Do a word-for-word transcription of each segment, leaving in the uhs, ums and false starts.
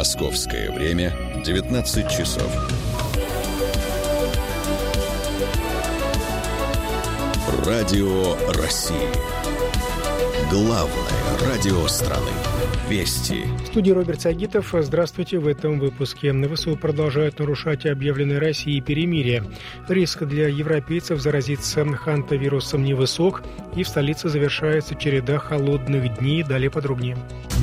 Московское время девятнадцать часов. Радио России. Главное радио страны. Вести. В студии Роберт Сагитов. Здравствуйте. В этом выпуске. ВСУ продолжают нарушать объявленное Россией перемирие. Риск для европейцев заразиться хантавирусом невысок. И в столице завершается череда холодных дней. Далее подробнее.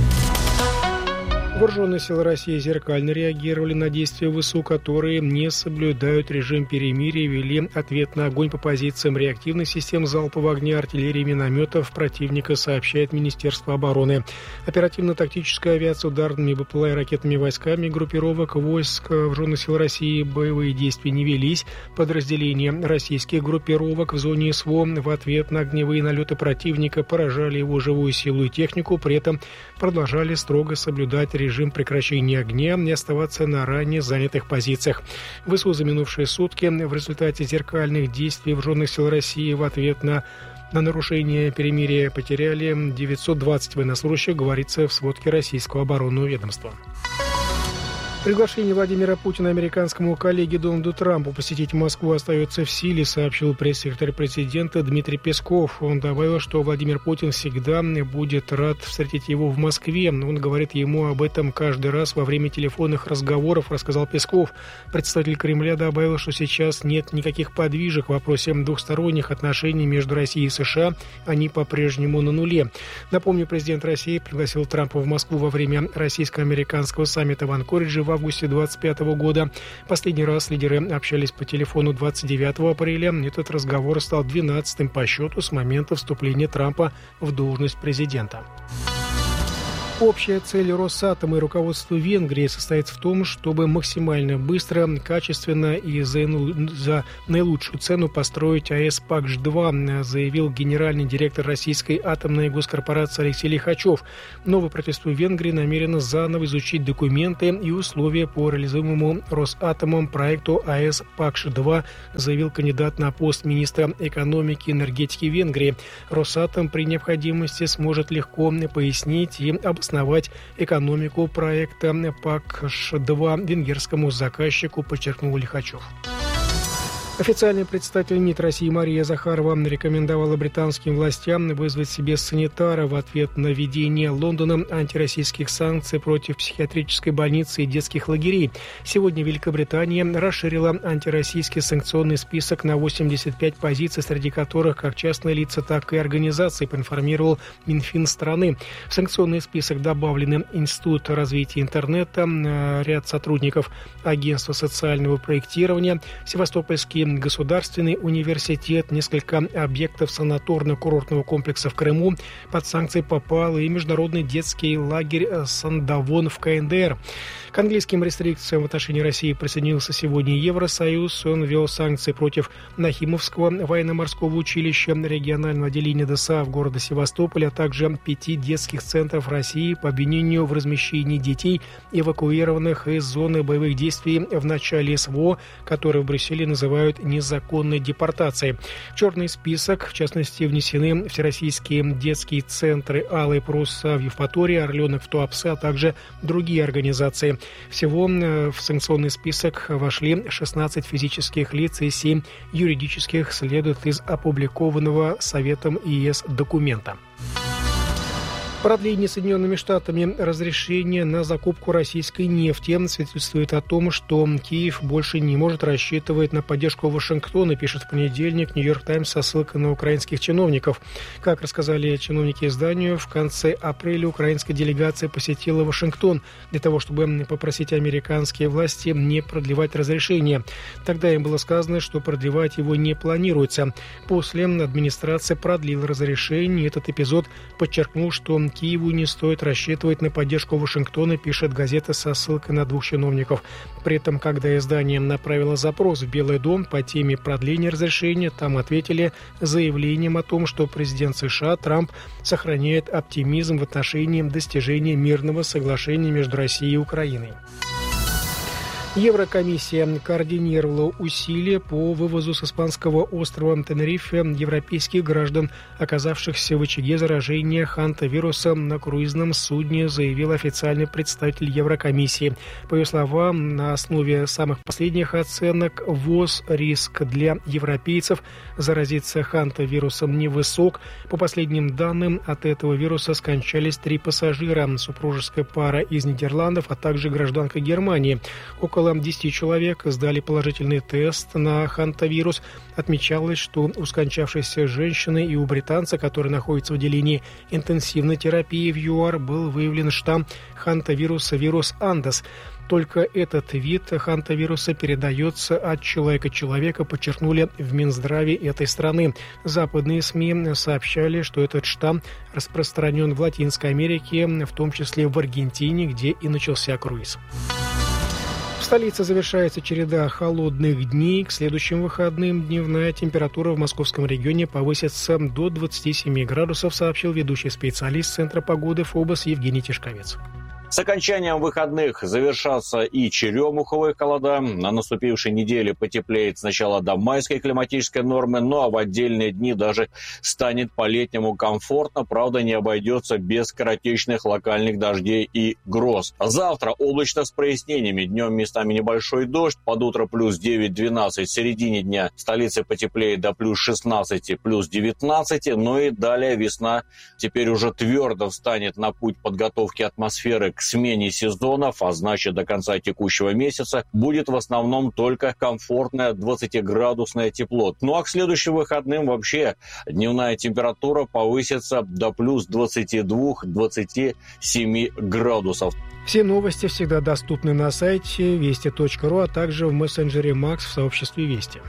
Вооруженные силы России зеркально реагировали на действия ВСУ, которые не соблюдают режим перемирия, вели ответный огонь по позициям реактивных систем залпового огня, артиллерии, минометов противника, сообщает Министерство обороны. Оперативно-тактическая авиация ударными БПЛА и ракетными войсками группировок войск Вооруженных сил России боевые действия не велись. Подразделения российских группировок в зоне СВО в ответ на огневые налеты противника поражали его живую силу и технику, при этом продолжали строго соблюдать режим режим прекращения огня и оставаться на ранее занятых позициях. ВСУ за минувшие сутки в результате зеркальных действий Вооруженных сил России в ответ на На нарушение перемирия потеряли девятьсот двадцать военнослужащих, говорится в сводке российского оборонного ведомства. Приглашение Владимира Путина американскому коллеге Дональду Трампу посетить Москву остается в силе, сообщил пресс-секретарь президента Дмитрий Песков. Он добавил, что Владимир Путин всегда будет рад встретить его в Москве. Он говорит ему об этом каждый раз во время телефонных разговоров, рассказал Песков. Представитель Кремля добавил, что сейчас нет никаких подвижек в вопросе двухсторонних отношений между Россией и США. Они по-прежнему на нуле. Напомню, президент России пригласил Трампа в Москву во время российско-американского саммита в Анкоридже в августе двадцать пятого года. Последний раз лидеры общались по телефону двадцать девятого апреля. Этот разговор стал двенадцатым по счету с момента вступления Трампа в должность президента. Общая цель Росатома и руководства Венгрии состоит в том, чтобы максимально быстро, качественно и за, за наилучшую цену построить АЭС Пакш-два, заявил генеральный директор российской атомной госкорпорации Алексей Лихачев. Новое правительство Венгрии намерено заново изучить документы и условия по реализуемому Росатомом проекту АЭС Пакш-два, заявил кандидат на пост министра экономики и энергетики Венгрии. Росатом при необходимости сможет легко пояснить и обосновать основать экономику проекта Пакш-два венгерскому заказчику, подчеркнул Лихачев. Официальный представитель МИД России Мария Захарова рекомендовала британским властям вызвать себе санитара в ответ на введение Лондоном антироссийских санкций против психиатрической больницы и детских лагерей. Сегодня Великобритания расширила антироссийский санкционный список на восемьдесят пять позиций, среди которых как частные лица, так и организации, поинформировал Минфин страны. В санкционный список добавлены Институт развития интернета, ряд сотрудников Агентства социального проектирования, Севастопольский государственный университет, несколько объектов санаторно-курортного комплекса в Крыму. Под санкции попал и международный детский лагерь Сандавон в КНДР. К английским рестрикциям в отношении России присоединился сегодня Евросоюз. Он ввел санкции против Нахимовского военно-морского училища, регионального отделения ДСА в городе Севастополе, а также пяти детских центров России по обвинению в размещении детей, эвакуированных из зоны боевых действий в начале СВО, которые в Брюсселе называют незаконной депортацией. В черный список, в частности, внесены всероссийские детские центры «Алый парус» в Евпатории, «Орленок» в Туапсе, а также другие организации. Всего в санкционный список вошли шестнадцать физических лиц и семь юридических, следует из опубликованного Советом ЕС документа. Продление Соединенными Штатами разрешения на закупку российской нефти свидетельствует о том, что Киев больше не может рассчитывать на поддержку Вашингтона, пишет в понедельник «Нью-Йорк Таймс» со ссылкой на украинских чиновников. Как рассказали чиновники изданию, в конце апреля украинская делегация посетила Вашингтон для того, чтобы попросить американские власти не продлевать разрешение. Тогда им было сказано, что продлевать его не планируется. После администрация продлила разрешение. Этот эпизод подчеркнул, что Киеву не стоит рассчитывать на поддержку Вашингтона, пишет газета со ссылкой на двух чиновников. При этом, когда издание направило запрос в Белый дом по теме продления разрешения, там ответили заявлением о том, что президент США Трамп сохраняет оптимизм в отношении достижения мирного соглашения между Россией и Украиной. Еврокомиссия координировала усилия по вывозу с испанского острова Тенерифе европейских граждан, оказавшихся в очаге заражения хантавирусом на круизном судне, заявил официальный представитель Еврокомиссии. По ее словам, на основе самых последних оценок ВОЗ риск для европейцев заразиться хантавирусом невысок. По последним данным, от этого вируса скончались три пассажира, супружеская пара из Нидерландов, а также гражданка Германии. Около десять человек сдали положительный тест на хантавирус. Отмечалось, что у скончавшейся женщины и у британца, который находится в отделении интенсивной терапии в ЮАР, был выявлен штамм хантавируса вирус Андес. Только этот вид хантавируса передается от человека к человеку, подчеркнули в Минздраве этой страны. Западные СМИ сообщали, что этот штамм распространен в Латинской Америке, в том числе в Аргентине, где и начался круиз. В столице завершается череда холодных дней. К следующим выходным дневная температура в московском регионе повысится до двадцати семи градусов, сообщил ведущий специалист Центра погоды ФОБОС Евгений Тишковец. С окончанием выходных завершатся и черемуховые холода. На наступившей неделе потеплеет сначала до майской климатической нормы, ну а в отдельные дни даже станет по-летнему комфортно. Правда, не обойдется без скоротечных локальных дождей и гроз. Завтра облачно с прояснениями. Днем местами небольшой дождь. Под утро плюс девять-двенадцать. В середине дня в столице потеплеет до плюс шестнадцати, плюс девятнадцати. Ну и далее весна теперь уже твердо встанет на путь подготовки атмосферы к смене сезонов, а значит до конца текущего месяца будет в основном только комфортное двадцатиградусное тепло. Ну а к следующим выходным вообще дневная температура повысится до плюс двадцати двух — двадцати семи градусов. Все новости всегда доступны на сайте вести точка ру, а также в мессенджере Макс в сообществе Вести.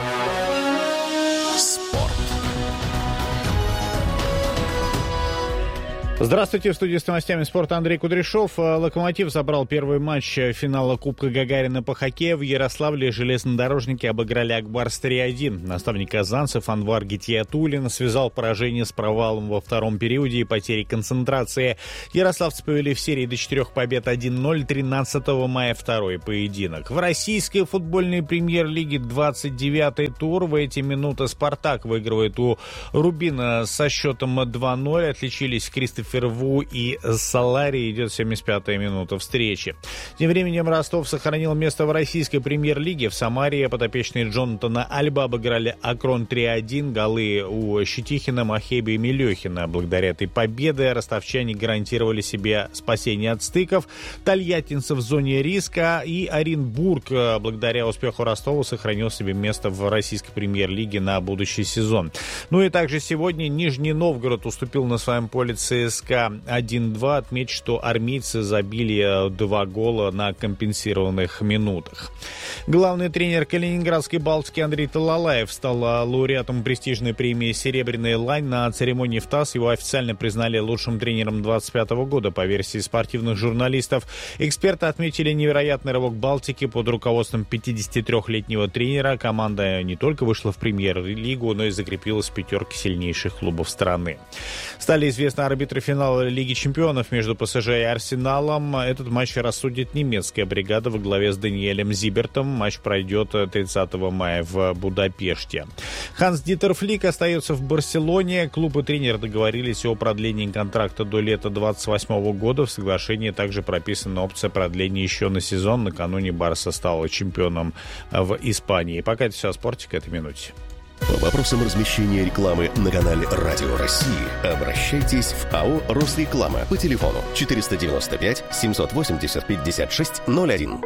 Здравствуйте, в студии с новостями спорта Андрей Кудряшов. «Локомотив» забрал первый матч финала Кубка Гагарина по хоккею. В Ярославле железнодорожники обыграли Акбарс три один. Наставник казанцев Анвар Гитиятуллин связал поражение с провалом во втором периоде и потерей концентрации. Ярославцы повели в серии до четырех побед один ноль. тринадцатого мая второй поединок. В российской футбольной премьер-лиге двадцать девятый тур. В эти минуты «Спартак» выигрывает у «Рубина» со счетом два ноль. Отличились Кристофер Ферву и Салари. Идет семьдесят пятая минута встречи. Тем временем Ростов сохранил место в российской премьер-лиге. В Самаре подопечные Джонатана Альба обыграли Акрон три один. Голы у Щетихина, Махеби и Мелехина. Благодаря этой победе ростовчане гарантировали себе спасение от стыков. Тольяттинцы в зоне риска. И Оренбург, благодаря успеху Ростова, сохранил себе место в российской премьер-лиге на будущий сезон. Ну и также сегодня Нижний Новгород уступил на своем поле ЦСКА один два. Отметь, что армейцы забили два гола на компенсированных минутах. Главный тренер калининградской «Балтики» Андрей Талалаев стал лауреатом престижной премии «Серебряная лань». На церемонии в ТАСС его официально признали лучшим тренером двадцать пятого года по версии спортивных журналистов. Эксперты отметили невероятный рывок «Балтики» под руководством пятидесятитрёхлетнего тренера. Команда не только вышла в премьер-лигу, но и закрепилась в пятерке сильнейших клубов страны. Стали известны арбитры финала Лиги чемпионов между ПСЖ и Арсеналом. Этот матч рассудит немецкая бригада во главе с Даниэлем Зибертом. Матч пройдет тридцатого мая в Будапеште. Ханс-Дитер Флик остается в Барселоне. Клуб и тренер договорились о продлении контракта до лета двадцать восьмого года. В соглашении также прописана опция продления еще на сезон. Накануне Барса стала чемпионом в Испании. Пока это все о спорте к этой минуте. По вопросам размещения рекламы на канале «Радио России» обращайтесь в АО «Росреклама» по телефону четыреста девяносто пять семьсот восемьдесят пятьдесят шесть ноль один.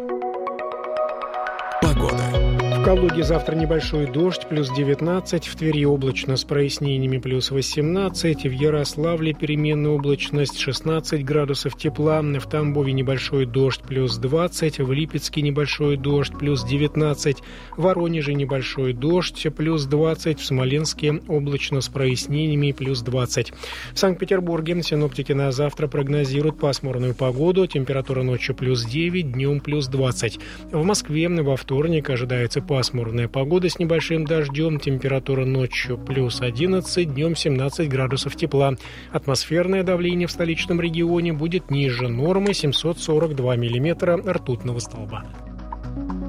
Погода. В Калуге завтра небольшой дождь, плюс девятнадцать. В Твери облачно с прояснениями, плюс восемнадцать. В Ярославле переменная облачность, шестнадцать градусов тепла. В Тамбове небольшой дождь, плюс двадцать. В Липецке небольшой дождь, плюс девятнадцать. В Воронеже небольшой дождь, плюс двадцать. В Смоленске облачно с прояснениями, плюс двадцать. В Санкт-Петербурге синоптики на завтра прогнозируют пасмурную погоду. Температура ночью плюс девять, днем плюс двадцать. В Москве во вторник ожидается пасмурная погода с небольшим дождем. Температура ночью плюс одиннадцать, днем семнадцать градусов тепла. Атмосферное давление в столичном регионе будет ниже нормы семьсот сорок два миллиметра ртутного столба.